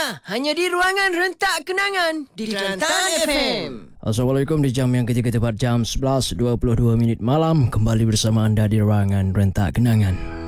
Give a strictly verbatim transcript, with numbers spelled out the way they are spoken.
Ha, hanya di Ruangan Rentak Kenangan di Kelantan F M. Assalamualaikum. Di jam yang ketiga tepat jam sebelas dua puluh dua minit malam, kembali bersama anda di Ruangan Rentak Kenangan.